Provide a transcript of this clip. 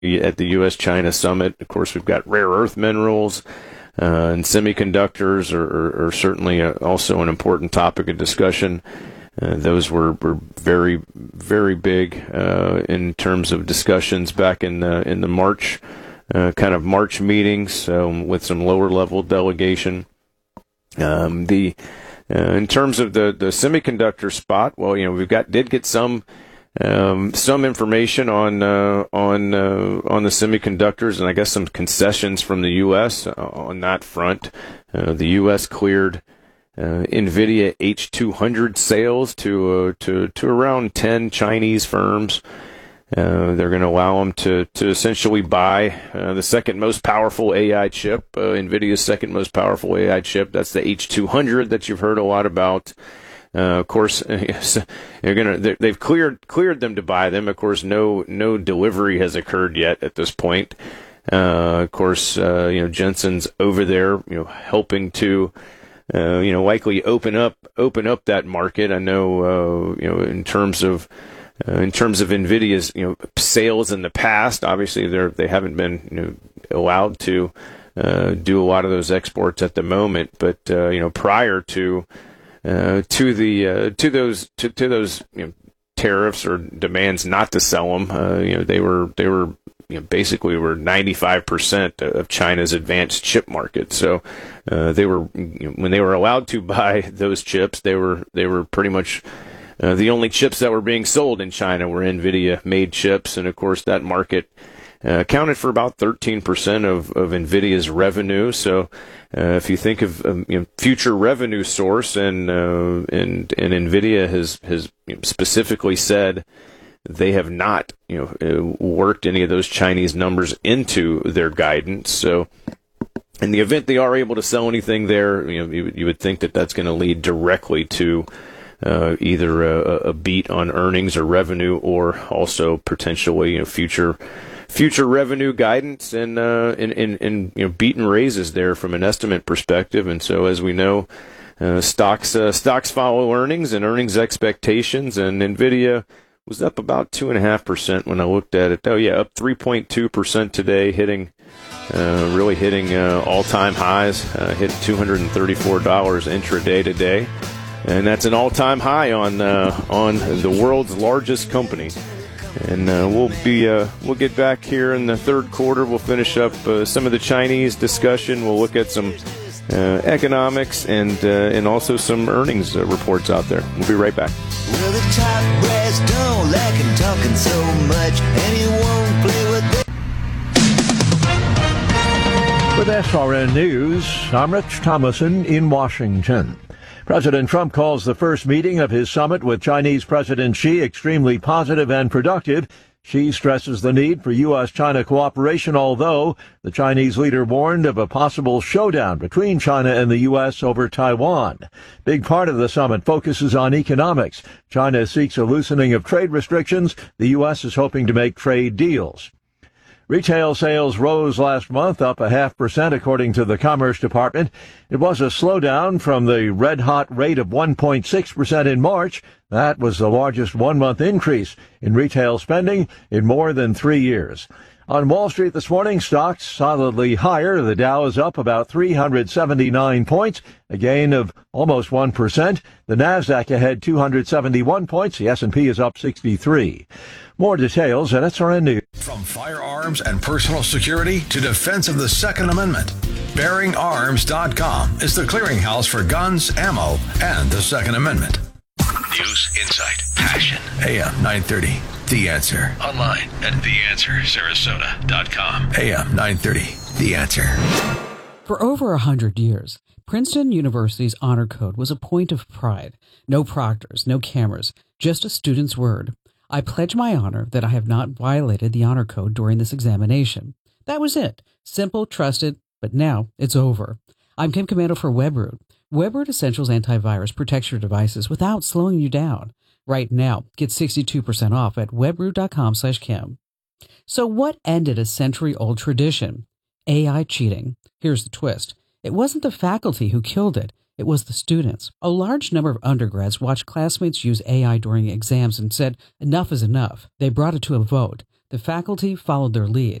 at the U.S.-China summit. Of course, we've got rare earth minerals and semiconductors are certainly also an important topic of discussion. Those were very, very big in terms of discussions back in the March kind of March meetings with some lower level delegation. In terms of the semiconductor spot, well, we did get some information on the semiconductors, and I guess some concessions from the U.S. On that front. The U.S. cleared NVIDIA H200 sales to around 10 Chinese firms. They're going to allow them to essentially buy the second most powerful AI chip, NVIDIA's second most powerful AI chip. That's the H200 that you've heard a lot about. Of course, they've cleared them to buy them. Of course, no delivery has occurred yet at this point. Of course, Jensen's over there, helping to, likely open up that market. I know, in terms of NVIDIA's, sales in the past, obviously they haven't been, allowed to do a lot of those exports at the moment. But prior to those tariffs or demands not to sell them, they were basically were 95% of China's advanced chip market. So they were, when they were allowed to buy those chips, they were pretty much the only chips that were being sold in China were NVIDIA made chips. And of course that market accounted for about 13% of NVIDIA's revenue. So if you think of future revenue source, and NVIDIA has specifically said they have not worked any of those Chinese numbers into their guidance. So in the event they are able to sell anything there, you would think that that's going to lead directly to either a beat on earnings or revenue, or also potentially future revenue guidance and beat and raises there from an estimate perspective. And so, as we know, stocks follow earnings and earnings expectations, and NVIDIA was up about 2.5% when I looked at it. Oh yeah, up 3.2% today, really hitting all-time highs. Hit $234 intraday today, and that's an all-time high on the world's largest company. And we'll get back here in the third quarter. We'll finish up some of the Chinese discussion. We'll look at some economics and also some earnings reports out there. We'll be right back. Well, the top brass don't like him talking so much, and he won't play with it. With SRN News, I'm Rich Thomason in Washington. President Trump calls the first meeting of his summit with Chinese President Xi extremely positive and productive. Xi stresses the need for U.S.-China cooperation, although the Chinese leader warned of a possible showdown between China and the U.S. over Taiwan. Big part of the summit focuses on economics. China seeks a loosening of trade restrictions. The U.S. is hoping to make trade deals. Retail sales rose last month, up 0.5%, according to the Commerce Department. It was a slowdown from the red-hot rate of 1.6% in March. That was the largest one-month increase in retail spending in more than 3 years. On Wall Street this morning, stocks solidly higher. The Dow is up about 379 points, a gain of almost 1%. The Nasdaq ahead 271 points. The S&P is up 63. More details at SRN News. From firearms and personal security to defense of the Second Amendment, BearingArms.com is the clearinghouse for guns, ammo, and the Second Amendment. News, insight, passion. AM 930. The Answer. Online at TheAnswerSarasota.com. AM 930. The Answer. For over 100 years, Princeton University's honor code was a point of pride. No proctors, no cameras, just a student's word. I pledge my honor that I have not violated the honor code during this examination. That was it. Simple, trusted, but now it's over. I'm Kim Commando for WebRoot. WebRoot Essentials Antivirus protects your devices without slowing you down. Right now, get 62% off at webroot.com/Kim. So what ended a century-old tradition? AI cheating. Here's the twist. It wasn't the faculty who killed it. It was the students. A large number of undergrads watched classmates use AI during exams and said, enough is enough. They brought it to a vote. The faculty followed their lead.